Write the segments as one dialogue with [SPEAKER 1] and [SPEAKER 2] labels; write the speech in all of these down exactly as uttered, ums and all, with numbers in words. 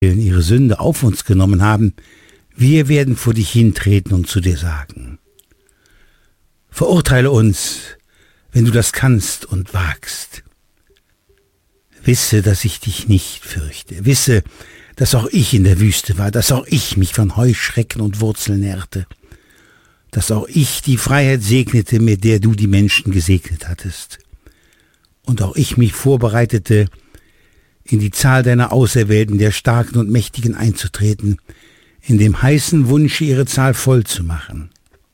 [SPEAKER 1] ihre Sünde auf uns genommen haben, wir werden vor dich hintreten und zu dir sagen: Verurteile uns, wenn du das kannst und wagst. Wisse, dass ich dich nicht fürchte. Wisse, dass auch ich in der Wüste war, dass auch ich mich von Heuschrecken und Wurzeln nährte, dass auch ich die Freiheit segnete, mit der du die Menschen gesegnet hattest, und auch ich mich vorbereitete, in die Zahl deiner Auserwählten, der Starken und Mächtigen einzutreten, in dem heißen Wunsche, ihre Zahl voll zu machen.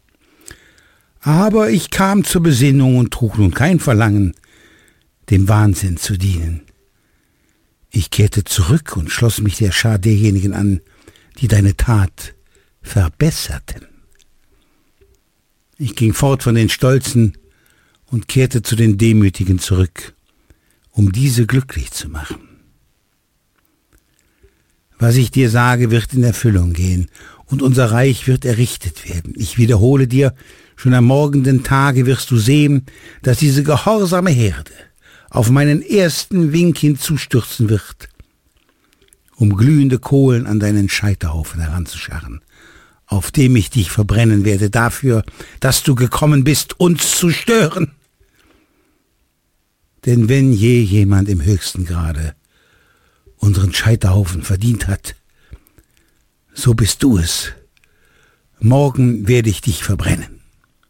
[SPEAKER 1] Aber ich kam zur Besinnung und trug nun kein Verlangen, dem Wahnsinn zu dienen. Ich kehrte zurück und schloss mich der Schar derjenigen an, die deine Tat verbesserten. Ich ging fort von den Stolzen und kehrte zu den Demütigen zurück, um diese glücklich zu machen. Was ich dir sage, wird in Erfüllung gehen, und unser Reich wird errichtet werden. Ich wiederhole dir, schon am morgenden Tage wirst du sehen, dass diese gehorsame Herde auf meinen ersten Wink hinzustürzen wird, um glühende Kohlen an deinen Scheiterhaufen heranzuscharren, auf dem ich dich verbrennen werde, dafür, dass du gekommen bist, uns zu stören. Denn wenn je jemand im höchsten Grade unseren Scheiterhaufen verdient hat, so bist du es. Morgen werde ich dich verbrennen.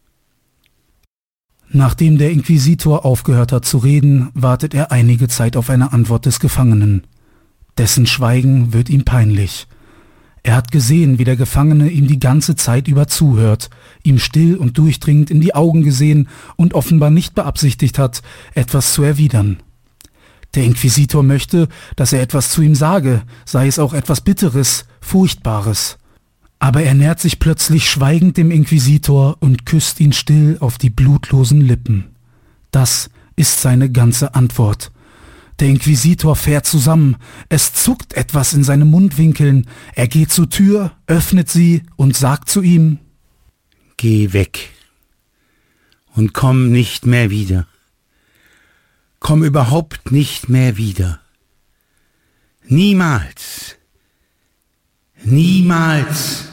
[SPEAKER 2] Nachdem der Inquisitor aufgehört hat zu reden, wartet er einige Zeit auf eine Antwort des Gefangenen. Dessen Schweigen wird ihm peinlich. Er hat gesehen, wie der Gefangene ihm die ganze Zeit über zuhört, ihm still und durchdringend in die Augen gesehen und offenbar nicht beabsichtigt hat, etwas zu erwidern. Der Inquisitor möchte, dass er etwas zu ihm sage, sei es auch etwas Bitteres, Furchtbares. Aber er nähert sich plötzlich schweigend dem Inquisitor und küsst ihn still auf die blutlosen Lippen. Das ist seine ganze Antwort. Der Inquisitor fährt zusammen, es zuckt etwas in seinen Mundwinkeln, er geht zur Tür, öffnet sie und sagt zu ihm:
[SPEAKER 1] Geh weg und komm nicht mehr wieder. Komm überhaupt nicht mehr wieder. Niemals. Niemals.